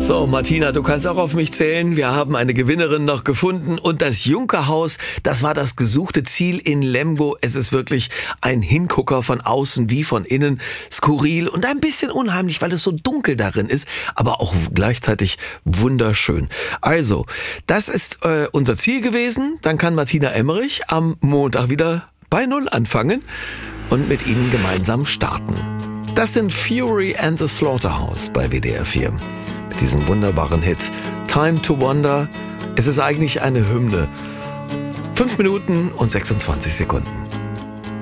So, Martina, du kannst auch auf mich zählen. Wir haben eine Gewinnerin noch gefunden und das Junkerhaus, das war das gesuchte Ziel in Lemgo. Es ist wirklich ein Hingucker von außen wie von innen, skurril und ein bisschen unheimlich, weil es so dunkel darin ist, aber auch gleichzeitig wunderschön. Also, das ist unser Ziel gewesen. Dann kann Martina Emmerich am Montag wieder bei Null anfangen und mit Ihnen gemeinsam starten. Das sind Fury and the Slaughterhouse bei WDR 4. Mit diesem wunderbaren Hit Time to Wonder. Es ist eigentlich eine Hymne. 5 Minuten und 26 Sekunden.